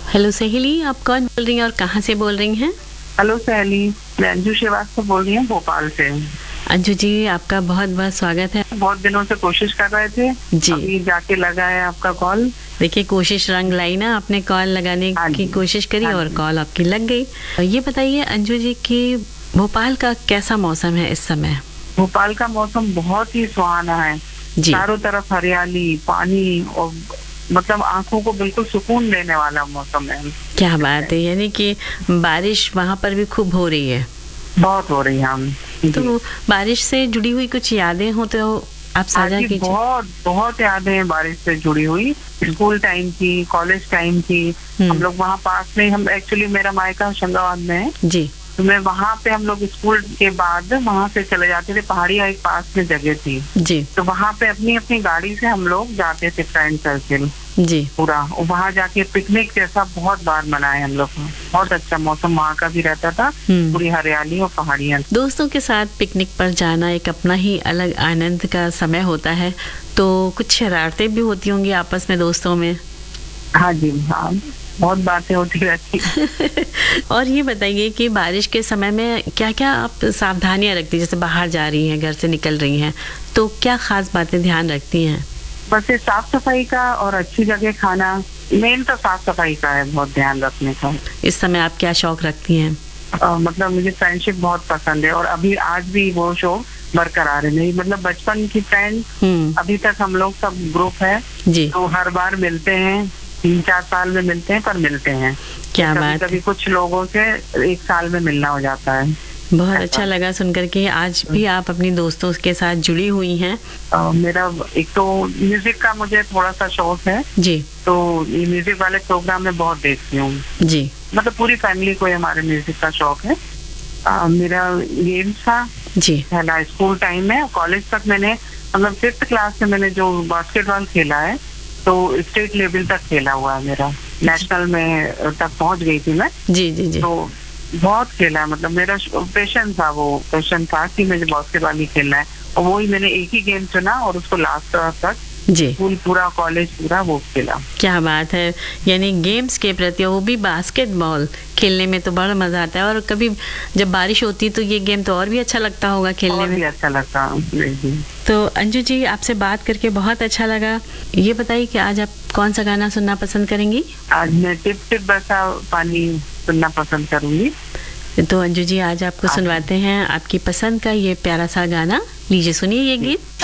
Hello सहेली, आप कौन बोल रही हैं और कहाँ से बोल रही हैं? हेलो सहेली, मैं अंजू श्रीवास्तव बोल रही हूँ भोपाल से। अंजू जी, आपका बहुत बहुत स्वागत है। बहुत दिनों से कोशिश कर रहे थे जी। अभी जाके लगा है आपका कॉल। देखिए, कोशिश रंग लाई ना, आपने कॉल लगाने की कोशिश करी और कॉल आपकी लग गई। ये बताइए अंजू जी कि भोपाल का कैसा मौसम है इस समय? भोपाल का मौसम बहुत ही सुहाना है जी। चारों तरफ हरियाली, पानी और मतलब आंखों को बिल्कुल सुकून देने वाला मौसम है। क्या बात है, यानी कि बारिश वहाँ पर भी खूब हो रही है? बहुत हो रही है। हम तो बारिश से जुड़ी हुई कुछ यादें हो तो आप साझा कीजिए। बहुत बहुत यादें हैं बारिश से जुड़ी हुई, स्कूल टाइम की, कॉलेज टाइम की। हम लोग वहाँ पास में, हम एक्चुअली मेरा मायका होशंगाबाद में है जी। तो मैं वहाँ पे, हम लोग स्कूल के बाद वहाँ से चले जाते थे। पहाड़िया एक पास में जगह थी जी। तो वहाँ पे अपनी अपनी गाड़ी से हम लोग जाते थे, फ्रेंड सर्किल जी। पूरा। वहाँ जाके पिकनिक जैसा बहुत बार मनाए हम लोग। बहुत अच्छा मौसम वहाँ का भी रहता था, पूरी हरियाली और पहाड़ियाँ। दोस्तों के साथ पिकनिक पर जाना एक अपना ही अलग आनंद का समय होता है। तो कुछ शरारतें भी होती होंगी आपस में दोस्तों में? हाँ जी, हाँ, बहुत बातें होती रहती। और ये बताइए कि बारिश के समय में क्या क्या आप सावधानियां रखती हैं? जैसे बाहर जा रही हैं, घर से निकल रही हैं, तो क्या खास बातें ध्यान रखती हैं? बस ये साफ सफाई का और अच्छी जगह खाना, मेन तो साफ सफाई का है, बहुत ध्यान रखने का। इस समय आप क्या शौक रखती हैं? मतलब मुझे फ्रेंडशिप बहुत पसंद है और अभी आज भी वो शौक बरकरार है। मेरी मतलब बचपन की फ्रेंड, अभी तक हम लोग सब ग्रुप है जी। तो हर बार मिलते हैं, 3-4 साल में मिलते हैं, पर मिलते हैं। क्या कभी बात। कभी कुछ लोगों से 1 साल में मिलना हो जाता है। बहुत अच्छा लगा सुनकर के आज भी आप अपनी दोस्तों के साथ जुड़ी हुई हैं। मेरा एक तो म्यूजिक का मुझे थोड़ा सा शौक है जी। तो ये म्यूजिक वाले प्रोग्राम में बहुत देखती हूँ जी। मतलब पूरी फैमिली को हमारे म्यूजिक का शौक है। मेरा गेम्स था जी। पहला स्कूल टाइम में। कॉलेज तक मैंने मतलब 5th क्लास में मैंने जो बास्केटबॉल खेला है तो स्टेट लेवल तक खेला हुआ है मेरा, नेशनल में तक पहुंच गई थी मैं। जी जी जी। तो बहुत खेला है, मतलब मेरा पैशन था, वो पैशन था कि मुझे बास्केटबॉल ही खेलना है और वही मैंने एक ही गेम चुना और उसको लास्ट तक जी। स्कूल पूरा, कॉलेज पूरा वो खेला। क्या बात है, यानी गेम्स के प्रति, वो भी बास्केटबॉल खेलने में तो बड़ा मजा आता है। और कभी जब बारिश होती तो ये गेम तो और भी अच्छा लगता होगा खेलने में। भी अच्छा लगता। तो अंजू जी, आपसे बात करके बहुत अच्छा लगा। ये बताइए कि आज आप कौन सा गाना सुनना पसंद करेंगी? आज मैं टिप टिप बरसा पानी सुनना पसंद करूंगी। तो अंजू जी, आज आपको सुनवाते हैं आपकी पसंद का ये प्यारा सा गाना। लीजिए, सुनिए ये गीत।